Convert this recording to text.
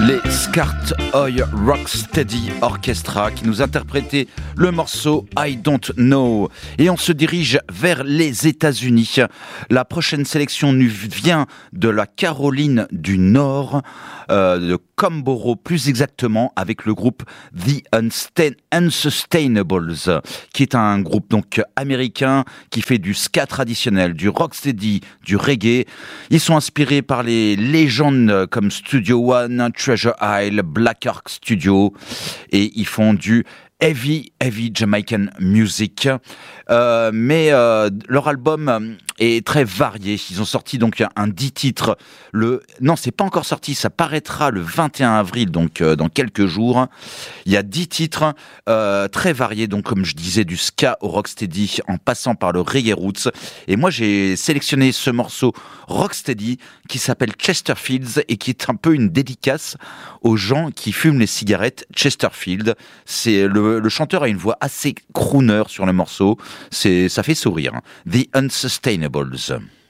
Les Scart Oi Rocksteady Orchestra qui nous interprétait le morceau I Don't Know. Et on se dirige vers les États-Unis. La prochaine sélection nous vient de la Caroline du Nord, de Comboro plus exactement, avec le groupe The Unsustainables, qui est un groupe donc américain qui fait du ska traditionnel, du rocksteady, du reggae. Ils sont inspirés par les légendes comme Studio One, Treasure Isle, Black Ark Studio, et ils font du heavy Jamaican music. Mais leur album est très varié. Ils ont sorti donc un 10 titres. Non, c'est pas encore sorti. Ça paraîtra le 21 avril, donc dans quelques jours. Il y a 10 titres très variés. Donc, comme je disais, du ska au rocksteady, en passant par le reggae roots. Et moi, j'ai sélectionné ce morceau rocksteady qui s'appelle Chesterfields et qui est un peu une dédicace aux gens qui fument les cigarettes Chesterfield. C'est le chanteur a une voix assez crooner sur le morceau. Ça fait sourire. The Unsustainables.